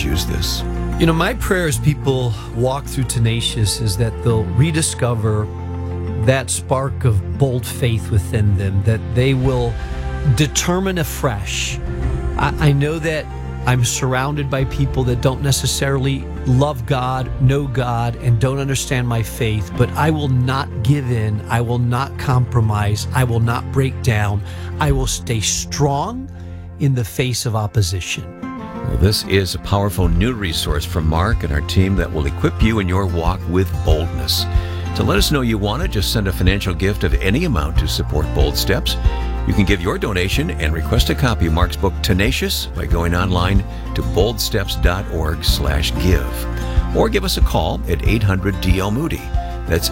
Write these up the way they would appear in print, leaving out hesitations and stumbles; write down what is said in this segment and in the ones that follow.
use this. You know, my prayer as people walk through Tenacious is that they'll rediscover that spark of bold faith within them, that they will determine afresh. I know that I'm surrounded by people that don't necessarily love God, know God, and don't understand my faith, but I will not give in. I will not compromise. I will not break down. I will stay strong in the face of opposition. Well, this is a powerful new resource from Mark and our team that will equip you in your walk with boldness. To let us know you want it, just send a financial gift of any amount to support Bold Steps. You can give your donation and request a copy of Mark's book, Tenacious, by going online to boldsteps.org/give. Or give us a call at 800-DL-MOODY. That's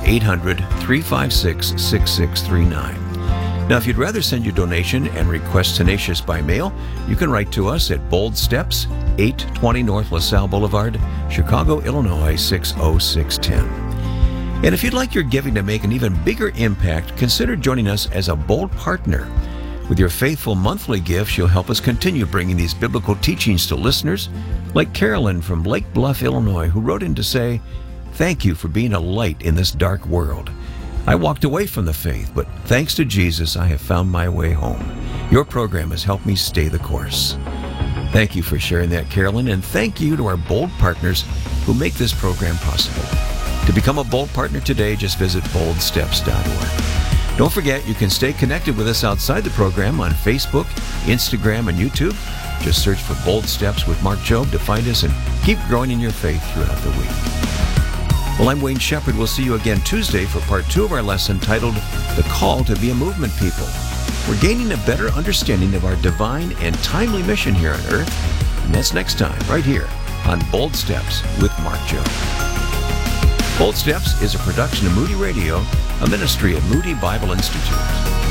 800-356-6639. Now, if you'd rather send your donation and request Tenacious by mail, you can write to us at Bold Steps, 820 North LaSalle Boulevard, Chicago, Illinois, 60610. And if you'd like your giving to make an even bigger impact, consider joining us as a Bold partner. With your faithful monthly gifts, you'll help us continue bringing these biblical teachings to listeners like Carolyn from Lake Bluff, Illinois, who wrote in to say, "Thank you for being a light in this dark world. I walked away from the faith, but thanks to Jesus, I have found my way home. Your program has helped me stay the course." Thank you for sharing that, Carolyn, and thank you to our Bold partners who make this program possible. To become a Bold partner today, just visit boldsteps.org. Don't forget, you can stay connected with us outside the program on Facebook, Instagram, and YouTube. Just search for Bold Steps with Mark Jobe to find us and keep growing in your faith throughout the week. Well, I'm Wayne Shepherd. We'll see you again Tuesday for part 2 of our lesson titled The Call to Be a Movement People. We're gaining a better understanding of our divine and timely mission here on earth. And that's next time, right here on Bold Steps with Mark Jobe. Bold Steps is a production of Moody Radio, a ministry of Moody Bible Institute.